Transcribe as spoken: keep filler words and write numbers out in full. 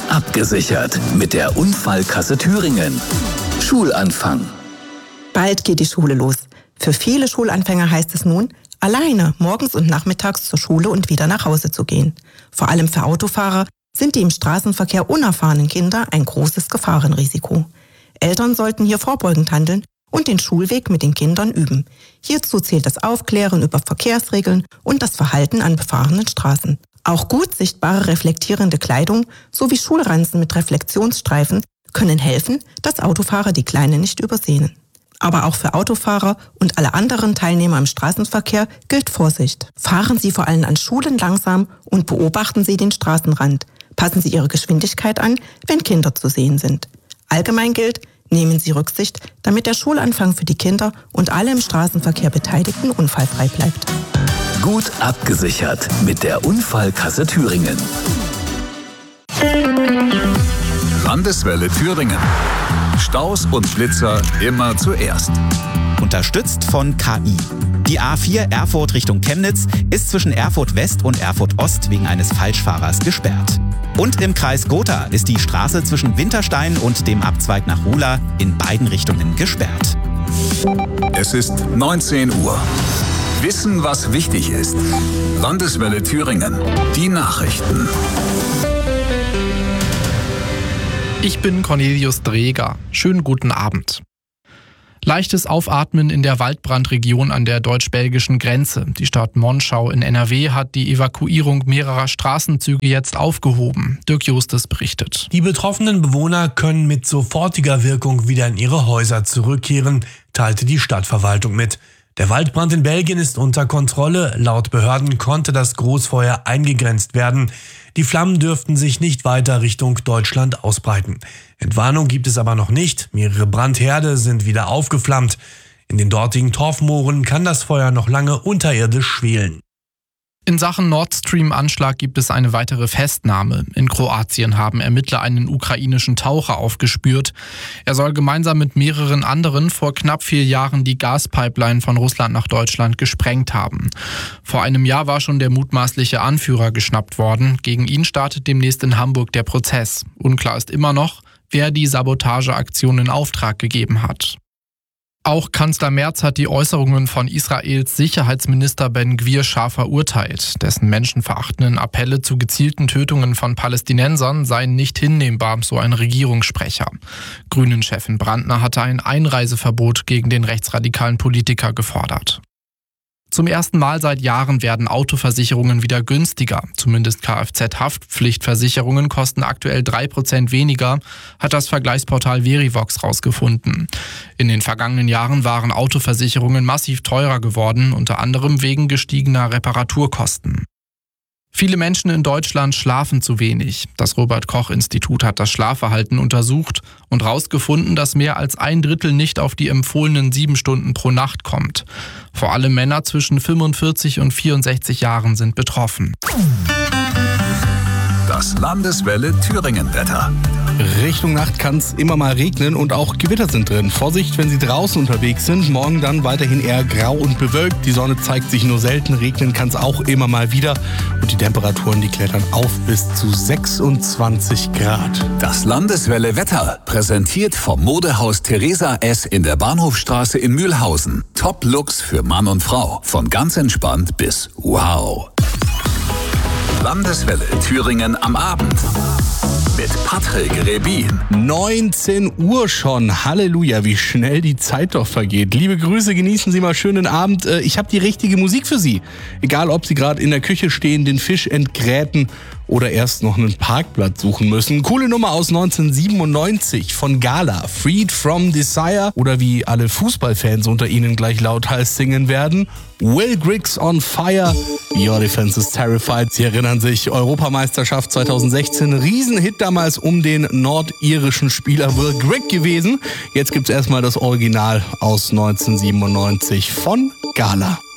abgesichert mit der Unfallkasse Thüringen. Schulanfang. Bald geht die Schule los. Für viele Schulanfänger heißt es nun, alleine morgens und nachmittags zur Schule und wieder nach Hause zu gehen. Vor allem für Autofahrer sind die im Straßenverkehr unerfahrenen Kinder ein großes Gefahrenrisiko. Eltern sollten hier vorbeugend handeln und den Schulweg mit den Kindern üben. Hierzu zählt das Aufklären über Verkehrsregeln und das Verhalten an befahrenen Straßen. Auch gut sichtbare reflektierende Kleidung sowie Schulranzen mit Reflexionsstreifen können helfen, dass Autofahrer die Kleinen nicht übersehen. Aber auch für Autofahrer und alle anderen Teilnehmer im Straßenverkehr gilt Vorsicht. Fahren Sie vor allem an Schulen langsam und beobachten Sie den Straßenrand. Passen Sie Ihre Geschwindigkeit an, wenn Kinder zu sehen sind. Allgemein gilt, nehmen Sie Rücksicht, damit der Schulanfang für die Kinder und alle im Straßenverkehr Beteiligten unfallfrei bleibt. Gut abgesichert mit der Unfallkasse Thüringen. Landeswelle Thüringen. Staus und Blitzer immer zuerst. Unterstützt von K I. Die A vier Erfurt Richtung Chemnitz ist zwischen Erfurt West und Erfurt Ost wegen eines Falschfahrers gesperrt. Und im Kreis Gotha ist die Straße zwischen Winterstein und dem Abzweig nach Rula in beiden Richtungen gesperrt. Es ist neunzehn Uhr. Wissen, was wichtig ist. Landeswelle Thüringen. Die Nachrichten. Ich bin Cornelius Dreger. Schönen guten Abend. Leichtes Aufatmen in der Waldbrandregion an der deutsch-belgischen Grenze. Die Stadt Monschau in N R W hat die Evakuierung mehrerer Straßenzüge jetzt aufgehoben. Dirk Justes berichtet. Die betroffenen Bewohner können mit sofortiger Wirkung wieder in ihre Häuser zurückkehren, teilte die Stadtverwaltung mit. Der Waldbrand in Belgien ist unter Kontrolle. Laut Behörden konnte das Großfeuer eingegrenzt werden. Die Flammen dürften sich nicht weiter Richtung Deutschland ausbreiten. Entwarnung gibt es aber noch nicht. Mehrere Brandherde sind wieder aufgeflammt. In den dortigen Torfmooren kann das Feuer noch lange unterirdisch schwelen. In Sachen Nord Stream-Anschlag gibt es eine weitere Festnahme. In Kroatien haben Ermittler einen ukrainischen Taucher aufgespürt. Er soll gemeinsam mit mehreren anderen vor knapp vier Jahren die Gaspipeline von Russland nach Deutschland gesprengt haben. Vor einem Jahr war schon der mutmaßliche Anführer geschnappt worden. Gegen ihn startet demnächst in Hamburg der Prozess. Unklar ist immer noch, wer die Sabotageaktion in Auftrag gegeben hat. Auch Kanzler Merz hat die Äußerungen von Israels Sicherheitsminister Ben-Gvir scharf verurteilt. Dessen menschenverachtenden Appelle zu gezielten Tötungen von Palästinensern seien nicht hinnehmbar, so ein Regierungssprecher. Grünen-Chefin Brandner hatte ein Einreiseverbot gegen den rechtsradikalen Politiker gefordert. Zum ersten Mal seit Jahren werden Autoversicherungen wieder günstiger. Zumindest Kfz-Haftpflichtversicherungen kosten aktuell drei Prozent weniger, hat das Vergleichsportal Verivox rausgefunden. In den vergangenen Jahren waren Autoversicherungen massiv teurer geworden, unter anderem wegen gestiegener Reparaturkosten. Viele Menschen in Deutschland schlafen zu wenig. Das Robert-Koch-Institut hat das Schlafverhalten untersucht und herausgefunden, dass mehr als ein Drittel nicht auf die empfohlenen sieben Stunden pro Nacht kommt. Vor allem Männer zwischen fünfundvierzig und vierundsechzig Jahren sind betroffen. Das Landeswelle Thüringen-Wetter. Richtung Nacht kann es immer mal regnen und auch Gewitter sind drin. Vorsicht, wenn Sie draußen unterwegs sind. Morgen dann weiterhin eher grau und bewölkt. Die Sonne zeigt sich nur selten. Regnen kann es auch immer mal wieder. Und die Temperaturen, die klettern auf bis zu sechsundzwanzig Grad. Das Landeswelle Wetter präsentiert vom Modehaus Theresa S. in der Bahnhofstraße in Mühlhausen. Top-Looks für Mann und Frau. Von ganz entspannt bis wow. Landeswelle Thüringen am Abend. Mit Patrick Rebin. neunzehn Uhr schon. Halleluja, wie schnell die Zeit doch vergeht. Liebe Grüße, genießen Sie mal schönen Abend. Ich habe die richtige Musik für Sie. Egal, ob Sie gerade in der Küche stehen, den Fisch entgräten oder erst noch einen Parkplatz suchen müssen. Coole Nummer aus neunzehnhundertsiebenundneunzig von Gala. Freed from Desire. Oder wie alle Fußballfans unter Ihnen gleich lauthals singen werden. Will Griggs on Fire. Your Defense is Terrified. Sie erinnern sich, Europameisterschaft zweitausendsechzehn. Riesenhit damals um den nordirischen Spieler Will Grigg gewesen. Jetzt gibt's erstmal das Original aus neunzehnhundertsiebenundneunzig von Gala.